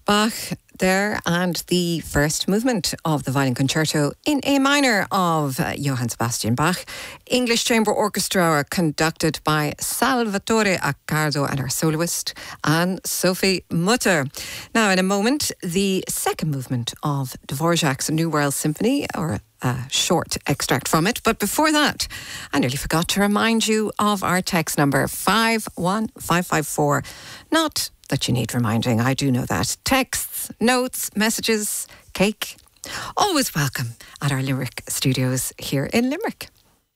Bach there, and the first movement of the Violin Concerto in A minor of Johann Sebastian Bach. English Chamber Orchestra conducted by Salvatore Accardo and our soloist, Anne-Sophie Mutter. Now, in a moment, the second movement of Dvorak's New World Symphony, or a short extract from it. But before that, I nearly forgot to remind you of our text number 51554. Not that you need reminding, I do know that. Texts, notes, messages, cake, always welcome at our Limerick studios here in Limerick.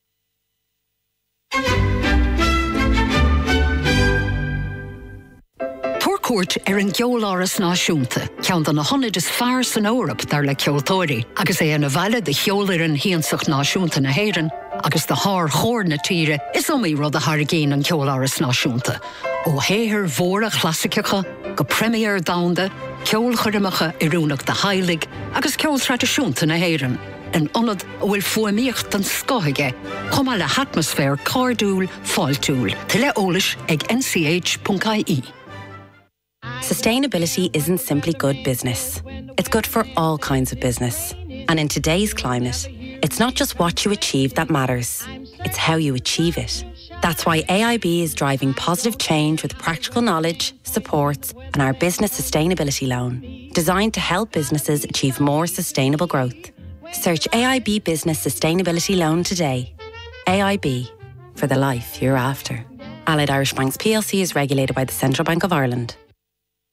Cuairt an ceol áras náisiúnta, ceann na honnaid is fearr san Eorp dar le ceoltóirí, agus é na bhaile de cheolir an híonsach náisiúnta na héireann, agus de thar chóir na tíre is omí rud a thargéin an ceol áras náisiúnta. Ó héthir mhóra chlasicacha, go premier damhanda, ceol chuirimeacha I rúnach de Heilig, agus ceol tradiisiúnta na héireann. Den onad bhfuil fuaimíocht an scothaige, chuma le atmosfér cardúil fáiltúil, til le eolais ag nch.ie. Sustainability isn't simply good business. It's good for all kinds of business. And in today's climate, it's not just what you achieve that matters. It's how you achieve it. That's why AIB is driving positive change with practical knowledge, supports, and our business sustainability loan, designed to help businesses achieve more sustainable growth. Search AIB Business Sustainability Loan today. AIB, for the life you're after. Allied Irish Banks plc is regulated by the Central Bank of Ireland.